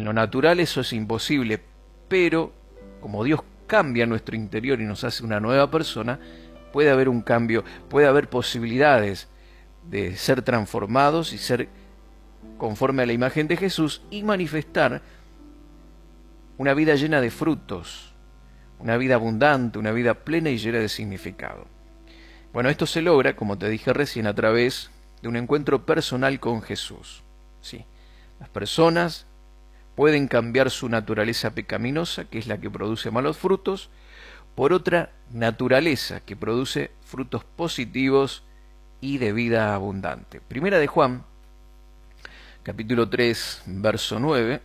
En lo natural eso es imposible, pero como Dios cambia nuestro interior y nos hace una nueva persona, puede haber un cambio, puede haber posibilidades de ser transformados y ser conforme a la imagen de Jesús y manifestar una vida llena de frutos, una vida abundante, una vida plena y llena de significado. Bueno, esto se logra, como te dije recién, a través de un encuentro personal con Jesús. Sí, las personas pueden cambiar su naturaleza pecaminosa, que es la que produce malos frutos, por otra naturaleza que produce frutos positivos y de vida abundante. Primera de Juan, capítulo 3, verso 9.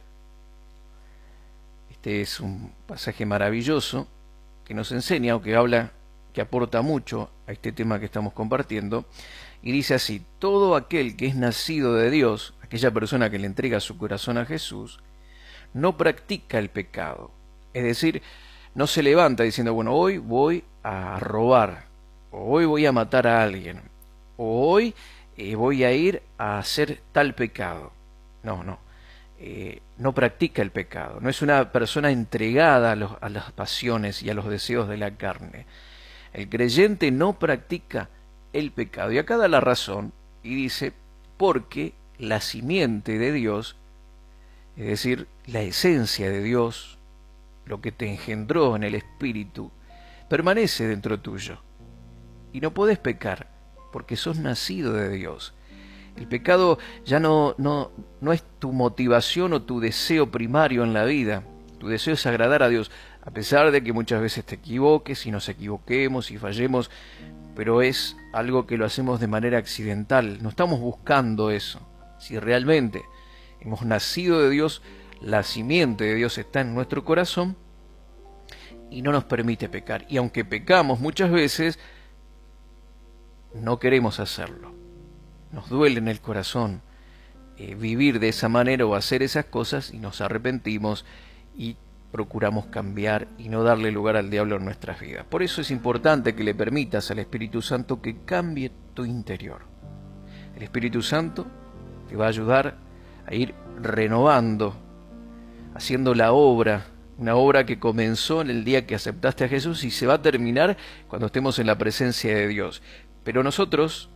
Este es un pasaje maravilloso que nos enseña o que habla, que aporta mucho a este tema que estamos compartiendo, y dice así: todo aquel que es nacido de Dios, aquella persona que le entrega su corazón a Jesús, no practica el pecado. Es decir, no se levanta diciendo, bueno, hoy voy a robar, o hoy voy a matar a alguien, o hoy voy a ir a hacer tal pecado. No, no. No practica el pecado, no es una persona entregada a las pasiones y a los deseos de la carne. El creyente no practica el pecado. Y acá da la razón y dice, porque la simiente de Dios, es decir, la esencia de Dios, lo que te engendró en el espíritu, permanece dentro tuyo. Y no podés pecar, porque sos nacido de Dios. El pecado ya no es tu motivación o tu deseo primario en la vida. Tu deseo es agradar a Dios, a pesar de que muchas veces te equivoques y nos equivoquemos y fallemos, pero es algo que lo hacemos de manera accidental. No estamos buscando eso. Si realmente hemos nacido de Dios, la simiente de Dios está en nuestro corazón y no nos permite pecar. Y aunque pecamos muchas veces, no queremos hacerlo. Nos duele en el corazón vivir de esa manera o hacer esas cosas y nos arrepentimos y procuramos cambiar y no darle lugar al diablo en nuestras vidas. Por eso es importante que le permitas al Espíritu Santo que cambie tu interior. El Espíritu Santo te va a ayudar a ir renovando, haciendo la obra, una obra que comenzó en el día que aceptaste a Jesús y se va a terminar cuando estemos en la presencia de Dios. Pero nosotros,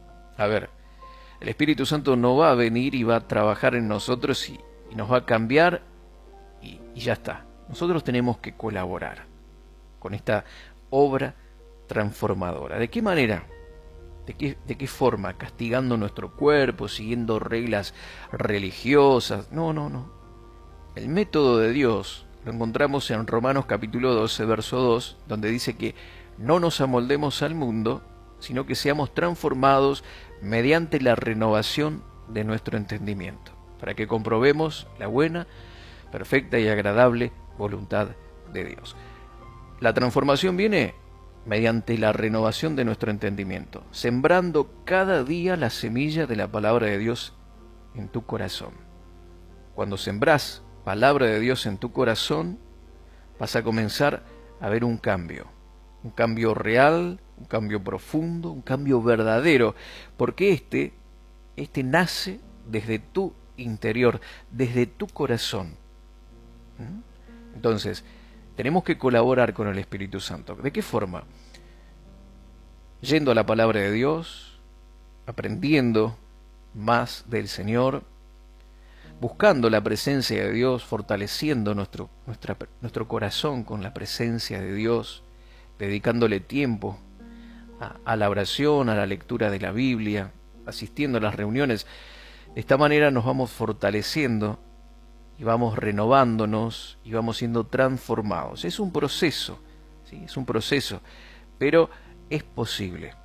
el Espíritu Santo no va a venir y va a trabajar en nosotros y nos va a cambiar y ya está. Nosotros tenemos que colaborar con esta obra transformadora. ¿De qué manera? ¿De qué forma? ¿Castigando nuestro cuerpo? ¿Siguiendo reglas religiosas? No. El método de Dios lo encontramos en Romanos capítulo 12, verso 2, donde dice que no nos amoldemos al mundo, sino que seamos transformados mediante la renovación de nuestro entendimiento, para que comprobemos la buena, perfecta y agradable voluntad de Dios. La transformación viene mediante la renovación de nuestro entendimiento, sembrando cada día la semilla de la palabra de Dios en tu corazón. Cuando sembrás palabra de Dios en tu corazón, vas a comenzar a ver un cambio real, un cambio profundo, un cambio verdadero, porque este nace desde tu interior, desde tu corazón. Entonces, tenemos que colaborar con el Espíritu Santo. ¿De qué forma? Yendo a la palabra de Dios, aprendiendo más del Señor, buscando la presencia de Dios, fortaleciendo nuestro corazón con la presencia de Dios, dedicándole tiempo a la oración, a la lectura de la Biblia, asistiendo a las reuniones. De esta manera nos vamos fortaleciendo y vamos renovándonos y vamos siendo transformados. Es un proceso, ¿sí? Es un proceso, pero es posible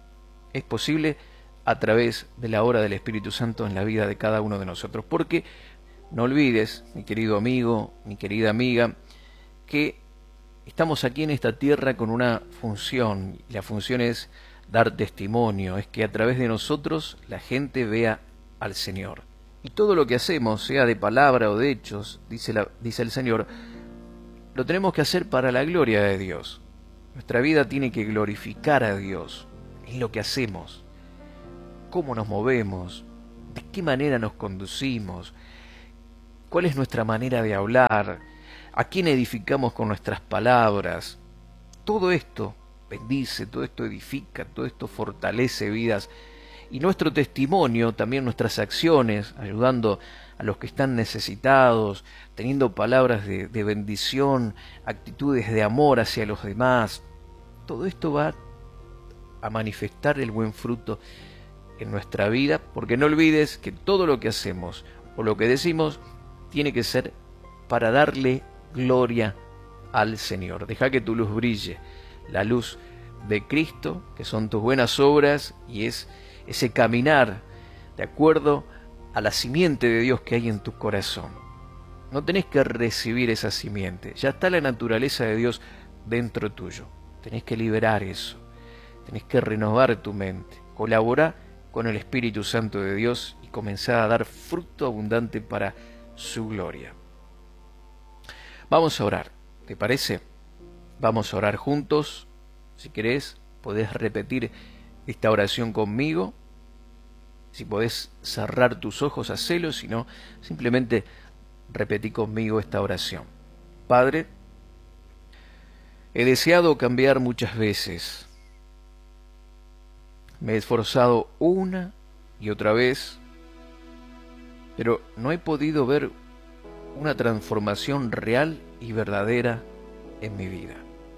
a través de la obra del Espíritu Santo en la vida de cada uno de nosotros. Porque no olvides, mi querido amigo, mi querida amiga, que estamos aquí en esta tierra con una función, y la función es dar testimonio, es que a través de nosotros la gente vea al Señor. Y todo lo que hacemos, sea de palabra o de hechos, dice el Señor, lo tenemos que hacer para la gloria de Dios. Nuestra vida tiene que glorificar a Dios en lo que hacemos, cómo nos movemos, de qué manera nos conducimos, cuál es nuestra manera de hablar, a quién edificamos con nuestras palabras. Todo esto bendice, todo esto edifica, todo esto fortalece vidas. Y nuestro testimonio, también nuestras acciones, ayudando a los que están necesitados, teniendo palabras de bendición, actitudes de amor hacia los demás, todo esto va a manifestar el buen fruto en nuestra vida, porque no olvides que todo lo que hacemos o lo que decimos tiene que ser para darle gloria al Señor. Deja que tu luz brille, la luz de Cristo, que son tus buenas obras, y es ese caminar de acuerdo a la simiente de Dios que hay en tu corazón. No tenés que recibir esa simiente, ya está la naturaleza de Dios dentro tuyo. Tenés que liberar eso, tenés que renovar tu mente, colaborar con el Espíritu Santo de Dios y comenzar a dar fruto abundante para su gloria. Vamos a orar, ¿te parece? Vamos a orar juntos. Si querés, podés repetir esta oración conmigo. Si podés cerrar tus ojos, hacelo, si no, simplemente repetí conmigo esta oración. Padre, he deseado cambiar muchas veces. Me he esforzado una y otra vez, pero no he podido ver una transformación real y verdadera en mi vida.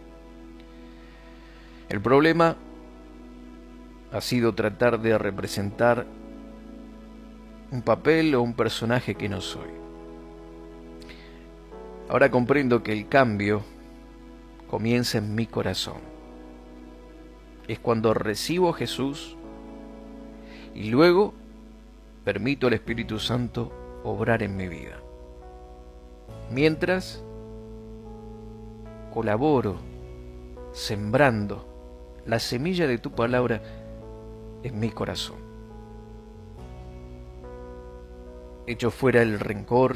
El problema ha sido tratar de representar un papel o un personaje que no soy. Ahora comprendo que el cambio comienza en mi corazón. Es cuando recibo a Jesús y luego permito al Espíritu Santo obrar en mi vida. Mientras colaboro sembrando la semilla de tu palabra en mi corazón. Echo fuera el rencor,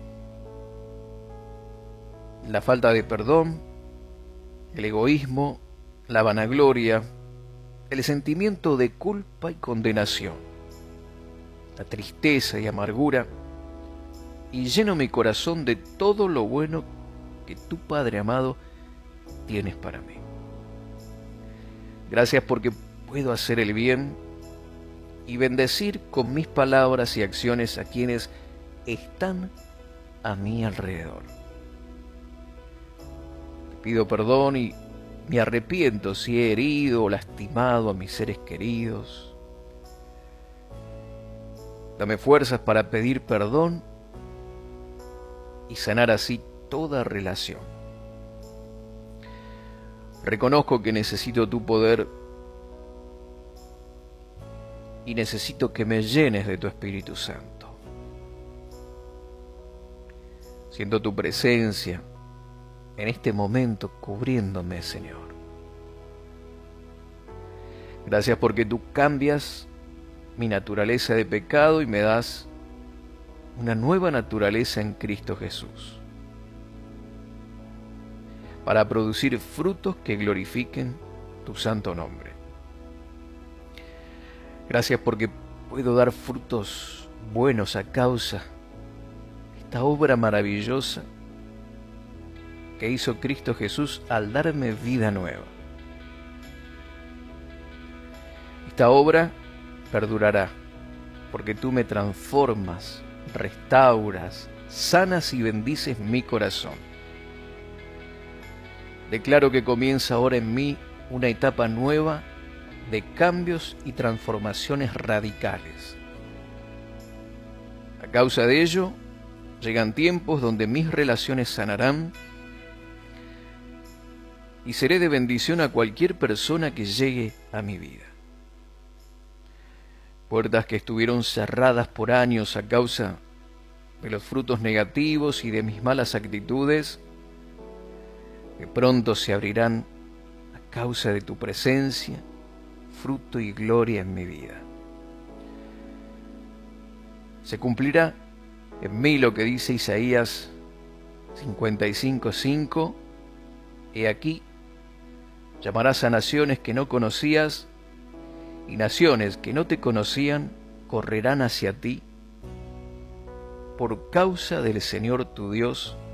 la falta de perdón, el egoísmo, la vanagloria, el sentimiento de culpa y condenación, la tristeza y amargura, y lleno mi corazón de todo lo bueno que tu Padre amado tienes para mí. Gracias porque puedo hacer el bien y bendecir con mis palabras y acciones a quienes están a mi alrededor. Te pido perdón y me arrepiento si he herido o lastimado a mis seres queridos. Dame fuerzas para pedir perdón y sanar así toda relación. Reconozco que necesito tu poder y necesito que me llenes de tu Espíritu Santo. Siento tu presencia en este momento cubriéndome, Señor. Gracias porque tú cambias mi naturaleza de pecado y me das una nueva naturaleza en Cristo Jesús, para producir frutos que glorifiquen tu santo nombre. Gracias porque puedo dar frutos buenos a causa de esta obra maravillosa que hizo Cristo Jesús al darme vida nueva. Esta obra perdurará porque tú me transformas, restauras, sanas y bendices mi corazón. Declaro que comienza ahora en mí una etapa nueva de cambios y transformaciones radicales. A causa de ello, llegan tiempos donde mis relaciones sanarán y seré de bendición a cualquier persona que llegue a mi vida. Puertas que estuvieron cerradas por años a causa de los frutos negativos y de mis malas actitudes, de pronto se abrirán a causa de tu presencia, fruto y gloria en mi vida. Se cumplirá en mí lo que dice Isaías 55:5, he aquí, llamarás a naciones que no conocías, y naciones que no te conocían correrán hacia ti, por causa del Señor tu Dios,